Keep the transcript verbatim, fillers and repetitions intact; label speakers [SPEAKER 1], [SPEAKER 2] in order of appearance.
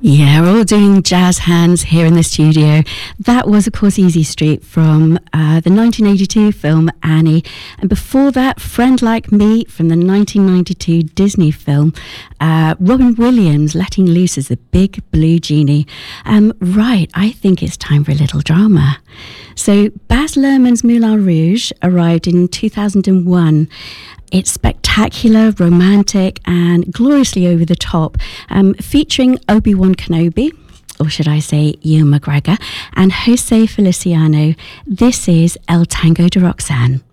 [SPEAKER 1] Yeah, we're all doing jazz hands here in the studio. That was, of course, Easy Street from uh, the nineteen eighty-two film Annie. And before that, Friend Like Me from the nineteen ninety-two Disney film. Uh, Robin Williams, Letting Loose as the Big Blue Genie. Um, right, I think it's time for a little drama. So Baz Luhrmann's Moulin Rouge arrived in two thousand one. It's spectacular, romantic, and gloriously over the top, um, featuring Obi-Wan Kenobi, or should I say Ewan McGregor, and Jose Feliciano. This is El Tango de Roxanne.